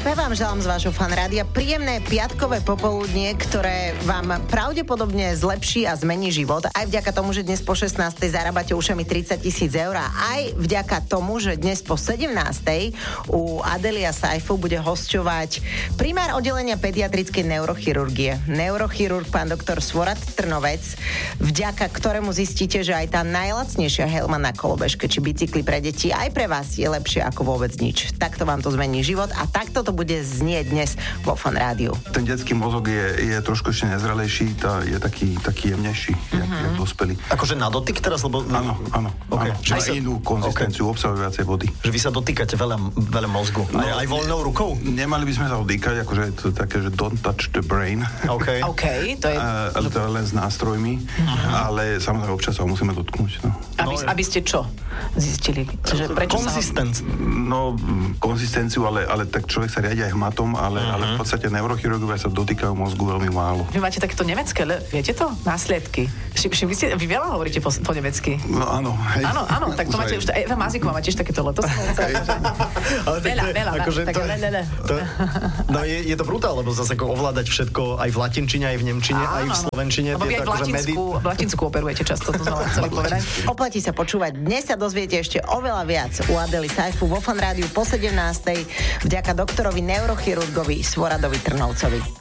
Pepe vám želám z vášho fanrádia príjemné piatkové popoludnie, ktoré vám pravdepodobne zlepší a zmení život. Aj vďaka tomu, že dnes po 16. zarábate ušami 30 000 eur. Aj vďaka tomu, že dnes po 17. u Adelia Saifu bude hosťovať primár oddelenia pediatrickej neurochirurgie. Neurochirurg pán doktor Svorad Trnovec, vďaka ktorému zistíte, že aj tá najlacnejšia helma na kolobežke či bicykli pre deti aj pre vás je lepšie ako vôbec nič. Takto vám to zmení život a takto to bude znieť dnes vo Fan Rádiu. Ten detský mozog je trošku ešte nezrelejší, je taký jemnejší, jak dospelý. Akože na dotyk teraz? Lebo... Áno. Okay. Má inú konzistenciu, obsahuje viacej vody. Že vy sa dotýkate veľa mozgu. No, aj voľnou rukou? Nemali by sme sa dotýkať, akože je to také, že don't touch the brain. OK, to je... Ale to je len s nástrojmi, ale samozrejme občas ho musíme dotknúť. No. Aby ste čo zistili? Že prečo konzistenciu, ale tak človek sa riadi aj hmatom, ale v podstate neurochirurgovia sa dotýkajú mozgu veľmi málo. Vy máte takéto nemecké, viete to? Následky. Vy veľa hovoríte po nemecky. No áno. Hej. Áno, tak to máte už, Eva Maziková má tiež takéto leto. Veľa. No je to brutál, lebo zase ako ovládať všetko aj v latinčine, aj v nemčine, aj v slovenčine. Lebo vy aj v latinsku operujete často, to znamená chceli povedať. Oplatí sa počúvať. Dnes sa dozviete ešte oveľa viac u Adely Saifu vo Fan Rádiu po 17. vďaka doktorovi neurochirurgovi Svoradovi Trnovcovi.